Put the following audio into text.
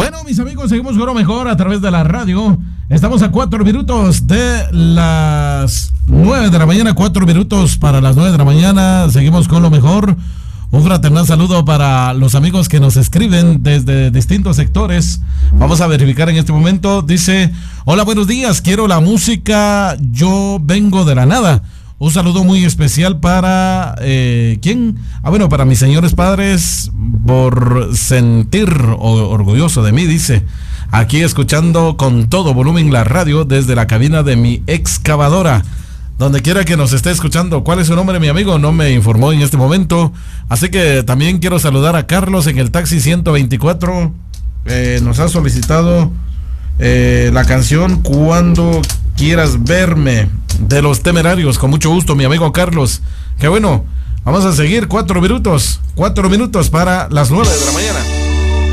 Bueno, mis amigos, seguimos con lo mejor a través de la radio. Estamos a 4 minutos de las 9 de la mañana, 4 minutos para las 9 de la mañana. Seguimos con lo mejor. Un fraternal saludo para los amigos que nos escriben desde distintos sectores. Vamos a verificar en este momento. Dice: hola, buenos días, quiero la música Yo Vengo de la Nada. Un saludo muy especial para ¿quién? Bueno, para mis señores padres, por sentir orgulloso de mí, dice. Aquí escuchando con todo volumen la radio desde la cabina de mi excavadora. Donde quiera que nos esté escuchando. ¿Cuál es su nombre, mi amigo? No me informó en este momento. Así que también quiero saludar a Carlos en el taxi 124. Nos ha solicitado la canción Cuando Quieras Verme, de Los Temerarios. Con mucho gusto, mi amigo Carlos. Qué bueno. Vamos a seguir 4 minutos. 4 minutos para las 9 de la mañana.